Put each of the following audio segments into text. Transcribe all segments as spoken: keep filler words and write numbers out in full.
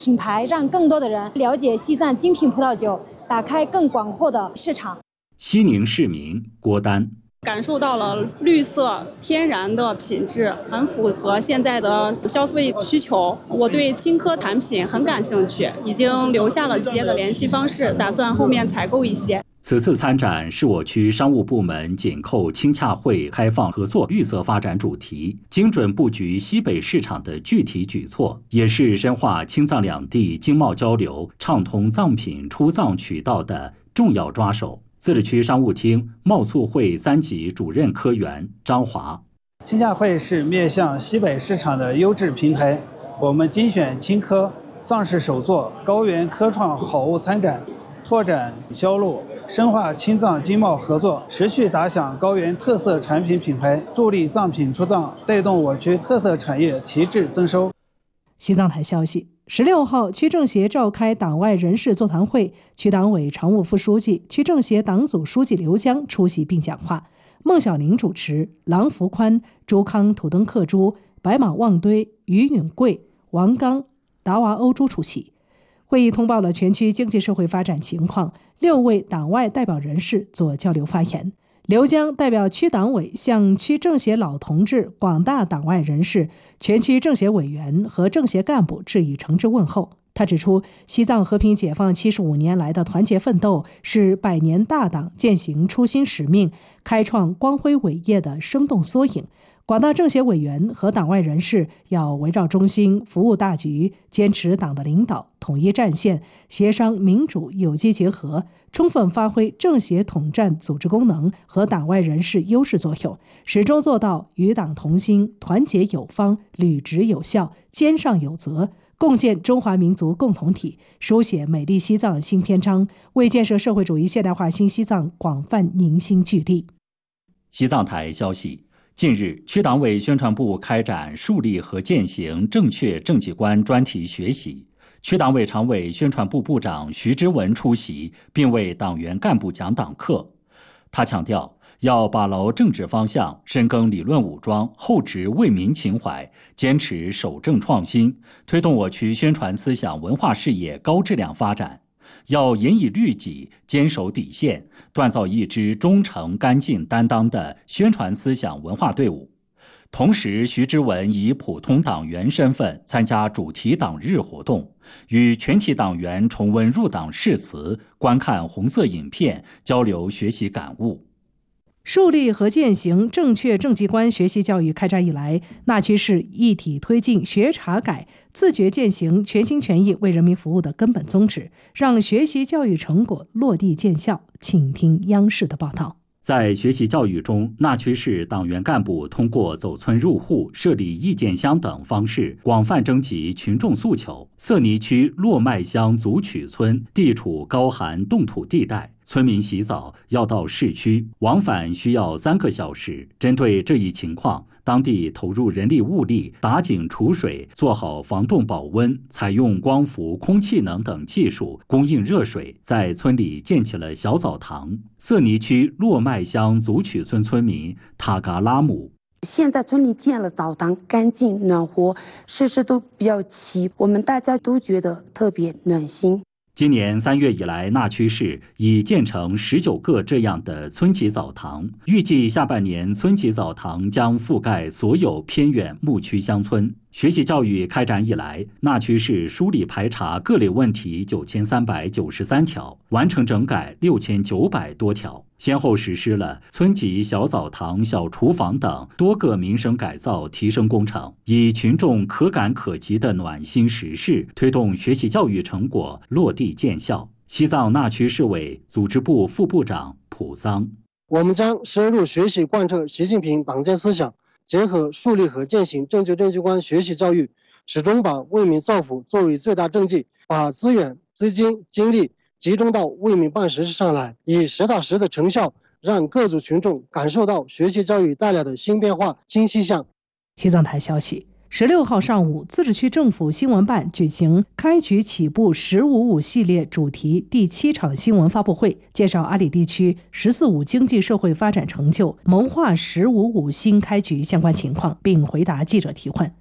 品牌让更多的人了解西藏精品葡萄酒，打开更广阔的市场。 西宁市民郭丹。 感受到了绿色天然的品质，很符合现在的消费需求。我对青稞产品很感兴趣，已经留下了企业的联系方式，打算后面采购一些。 此次参展是我区商务部门紧扣青洽会开放合作绿色发展主题，精准布局西北市场的具体举措，也是深化青藏两地经贸交流、畅通藏品出藏渠道的重要抓手。自治区商务厅贸促会三级主任科员张华。 青洽会是面向西北市场的优质平台，我们精选青稞、藏式手作、高原科创好物参展，拓展销路，深化青藏经贸合作，持续打响高原特色产品品牌，助力藏品出藏，带动我区特色产业提质增收。 西藏台消息，十六号，区政协召开党外人士座谈会，区党委常务副书记、区政协党组书记刘江出席并讲话，孟小玲主持，郎福宽、朱康、土登克珠、白马旺堆、于允贵、王刚、达娃欧珠出席。会议通报了全区经济社会发展情况，六位党外代表人士做交流发言。刘江代表区党委向区政协老同志、广大党外人士、全区政协委员和政协干部致以诚挚问候。他指出，西藏和平解放七十五年来的团结奋斗，是百年大党践行初心使命、开创光辉伟业的生动缩影。广大政协委员和党外人士要围绕中心，服务大局，坚持党的领导，统一战线，协商民主有机结合，充分发挥政协统战组织功能和党外人士优势作用，始终做到与党同心、团结有方、履职有效、肩上有责，共建中华民族共同体，书写美丽西藏新篇章，为建设社会主义现代化新西藏广泛凝心聚力。 西藏台消息，近日，区党委宣传部开展树立和践行正确政绩观专题学习，区党委常委、宣传部部长徐之文出席，并为党员干部讲党课。他强调，要把牢政治方向，深耕理论武装，厚植为民情怀，坚持守正创新，推动我区宣传思想文化事业高质量发展。要严以律己，坚守底线，锻造一支忠诚、干净、担当的宣传思想文化队伍。同时，徐之文以普通党员身份参加主题党日活动，与全体党员重温入党誓词，观看红色影片，交流学习感悟。 树立和践行正确政绩观学习教育开展以来，那区市一体推进学查改，自觉践行全心全意为人民服务的根本宗旨，让学习教育成果落地见效。请听央视的报道。 在学习教育中，那曲市党员干部通过走村入户、设立意见箱等方式，广泛征集群众诉求。色尼区落麦乡组曲村地处高寒冻土地带，村民洗澡要到市区，往返需要三个小时。针对这一情况，当地投入人力物力打井储水，做好防冻保温，采用光伏、空气能等技术供应热水，在村里建起了小澡堂。色尼区落麦乡组曲村村民塔嘎拉姆： 现在村里建了澡堂，干净暖和，设施都比较齐，我们大家都觉得特别暖心。 今年三月以来，那曲市已建成十九个这样的村级澡堂，预计下半年村级澡堂将覆盖所有偏远牧区乡村。学习教育开展以来，那曲市梳理排查各类问题九千三百九十三条，完成整改六千九百多条，先后实施了村级小澡堂、小厨房等多个民生改造提升工程，以群众可感可及的暖心实事，推动学习教育成果落地见效。西藏那曲市委组织部副部长普桑： 我们将深入学习贯彻习近平党建思想，结合树立和践行正确政绩观学习教育，始终把为民造福作为最大政绩，把资源、资金、精力集中到为民办实事上来，以实打实的成效，让各族群众感受到学习教育带来的新变化、新气象。 西藏台消息，十六号上午，自治区政府新闻办举行开局起步“十五五”系列主题第七场新闻发布会，介绍阿里地区“十四五”经济社会发展成就，谋划“十五五”新开局相关情况，并回答记者提问。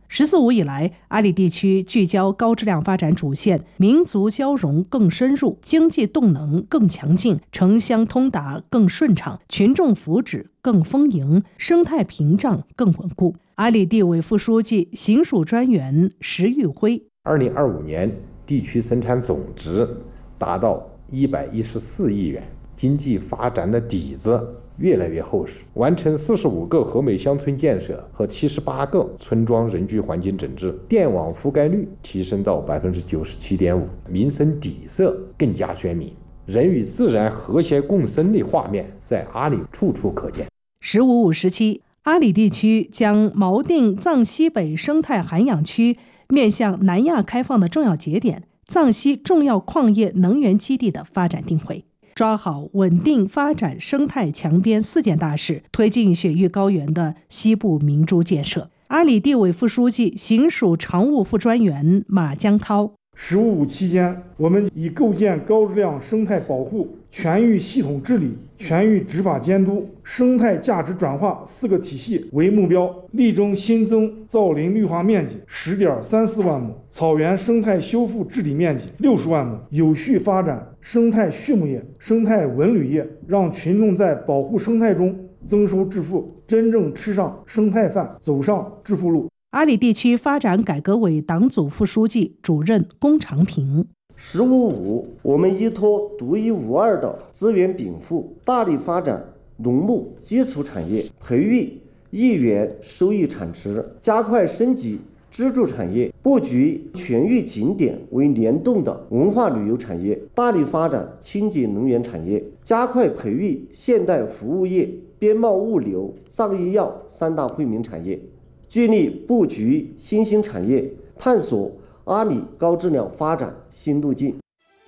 “十四五”以来，阿里地区聚焦高质量发展主线，民族交融更深入，经济动能更强劲，城乡通达更顺畅，群众福祉更丰盈，生态屏障更稳固。阿里地委副书记、行署专员石玉辉： 二零二五年地区生产总值达到一百一十四亿元，经济发展的底子越来越厚实，完成四十五个和美乡村建设和七十八个村庄人居环境整治，电网覆盖率提升到百分之九十七点五，民生底色更加鲜明，人与自然和谐共生的画面在阿里处处可见。 十五五时期，阿里地区将锚定藏西北生态涵养区面向南亚开放的重要节点，藏西重要矿业能源基地的发展定位。抓好稳定发展生态强边四件大事，推进雪域高原的西部明珠建设。阿里地委副书记、行署常务副专员马江涛： 十五五期间，我们以构建高质量生态保护、全域系统治理、全域执法监督、生态价值转化四个体系为目标，力争新增造林绿化面积十点三四万亩，草原生态修复治理面积六十万亩，有序发展生态畜牧业、生态文旅业，让群众在保护生态中增收致富，真正吃上生态饭，走上致富路。 阿里地区发展改革委党组副书记、主任龚长平： 十五五，我们依托独一无二的资源禀赋，大力发展农牧基础产业，培育一元收益产池，加快升级支柱产业，布局全域景点为联动的文化旅游产业，大力发展清洁能源产业，加快培育现代服务业、边贸物流、藏医药三大惠民产业，聚力布局新兴产业，探索阿里高质量发展新路径。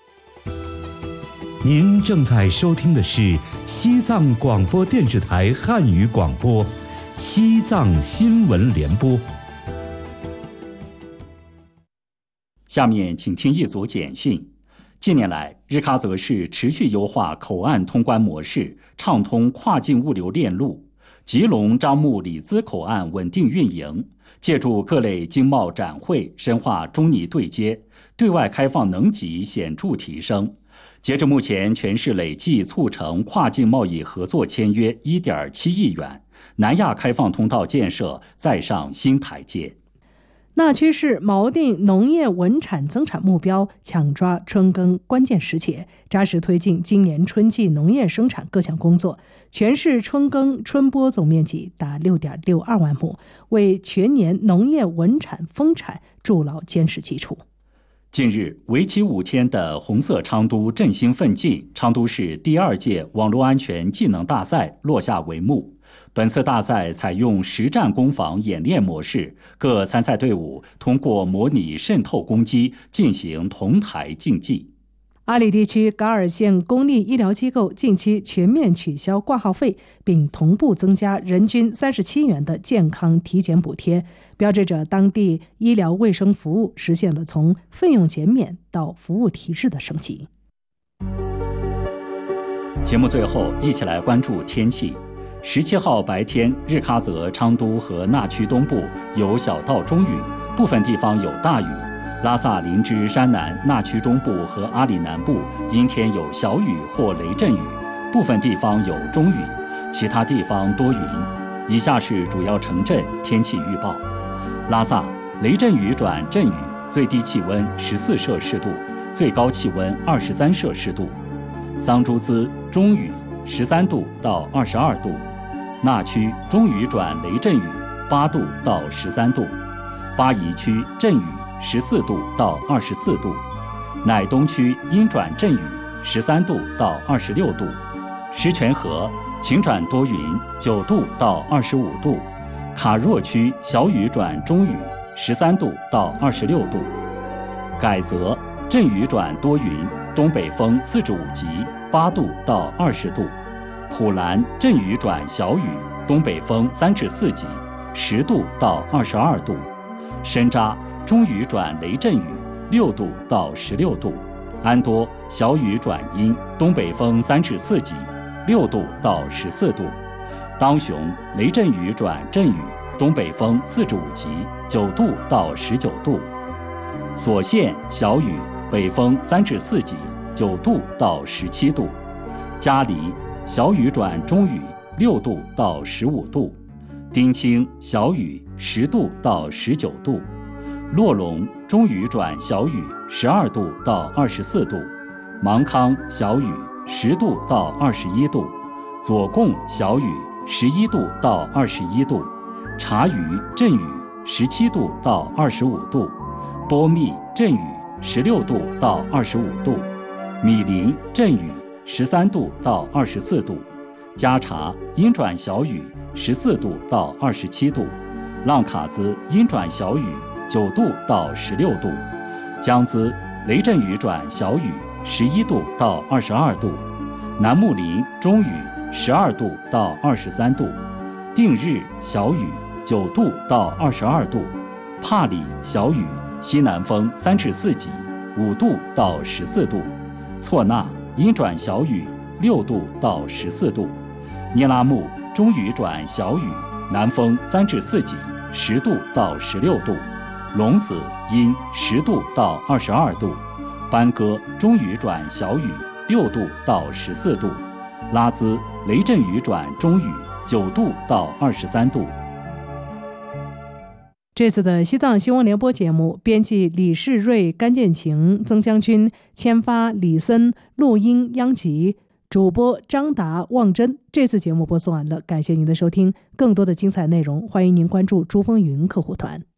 您正在收听的是西藏广播电视台汉语广播《西藏新闻联播》。 下面请听一组简讯。近年来，日喀则市持续优化口岸通关模式，畅通跨境物流链路。吉隆樟木里兹口岸稳定运营，借助各类经贸展会，深化中尼对接，对外开放能级显著提升。截至目前，全市累计促成跨境贸易合作签约 一点七亿元，南亚开放通道建设再上新台阶。 纳曲市锚定农业稳产增产目标，抢抓春耕关键时节，扎实推进今年春季农业生产各项工作。全市春耕春播总面积达 六点六二万亩，为全年农业稳产丰产筑牢坚实基础。 近日，为期五天的红色昌都振兴奋进昌都市第二届网络安全技能大赛落下帷幕。本次大赛采用实战攻防演练模式，各参赛队伍通过模拟渗透攻击进行同台竞技。 阿里地区噶尔县公立医疗机构近期全面取消挂号费，并同步增加人均三十七元的健康体检补贴，标志着当地医疗卫生服务实现了从费用减免到服务提质的升级。 节目最后，一起来关注天气。十七号白天，日喀则、昌都和纳曲东部有小到中雨，部分地方有大雨。拉萨、林芝、山南、纳曲中部和阿里南部阴天有小雨或雷阵雨，部分地方有中雨，其他地方多云。以下是主要城镇天气预报：拉萨雷阵雨转阵雨，最低气温十四摄氏度，最高气温二十三摄氏度；桑珠孜中雨，十三度到二十二度；纳曲中雨转雷阵雨，八度到十三度；巴宜区阵雨，十四度到二十四度；乃东区阴转阵雨，十三度到二十六度；石泉河晴转多云，九度到二十五度；卡若区小雨转中雨，十三度到二十六度；改则阵雨转多云，东北风四至五级，八度到二十度；普兰阵雨转小雨，东北风三至四级，十度到二十二度；深扎中雨转雷阵雨，六度到十六度；安多小雨转阴，东北风三至四级，六度到十四度；当雄雷阵雨转阵雨，东北风四至五级， 九度到十九度。所县小雨，北风三至四级，九度到十七度。嘉黎小雨转中雨，六度到十五度。丁清小雨，十度到十九度。洛龙中雨转小雨，十二度到二十四度。芒康小雨，十度到二十一度。左贡小雨，十一度到二十一度。察隅阵雨，十七度到二十五度。波密阵雨，十六度到二十五度。米林阵雨，十三度到二十四度。加察阴转小雨，十四度到二十七度。浪卡兹阴转小雨，九度到十六度。江孜雷阵雨转小雨，十一度到二十二度。南木林中雨，十二度到二十三度。定日小雨，九度到二十二度。帕里小雨，西南风三至四级，五度到十四度。错那阴转小雨，六度到十四度。聂拉木中雨转小雨，南风三至四级，十度到十六度。龙子阴十度到二十二度。班戈中雨转小雨，六度到十四度。拉孜雷阵雨转中雨，九度到二十三度。 这次的西藏新闻联播节目，编辑李世瑞、甘建晴、曾将军，签发李森，录音央吉，主播张达、望真。这次节目播送完了，感谢您的收听。更多的精彩内容，欢迎您关注珠峰云客户团。